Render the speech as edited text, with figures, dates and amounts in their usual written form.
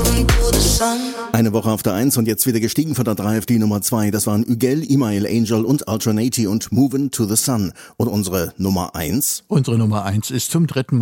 Eine Woche auf der 1 und jetzt wieder gestiegen von der 3 auf die Nummer 2. Das waren Ügel, Email Angel und Alternati und Movin' to the Sun. Und unsere Nummer 1? Unsere Nummer 1 ist zum dritten Mal